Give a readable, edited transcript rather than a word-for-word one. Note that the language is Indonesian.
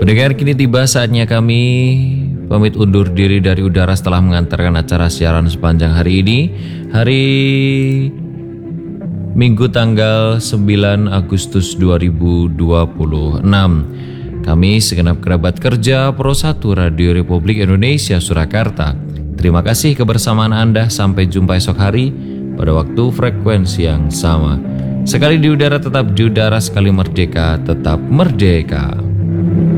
Pendengar, kini tiba saatnya kami pamit undur diri dari udara setelah mengantarkan acara siaran sepanjang hari ini. Hari Minggu tanggal 9 Agustus 2026. Kami segenap kerabat kerja Pro 1 Radio Republik Indonesia Surakarta, terima kasih kebersamaan Anda. Sampai jumpa esok hari pada waktu frekuensi yang sama. Sekali di udara tetap di udara, sekali merdeka tetap merdeka.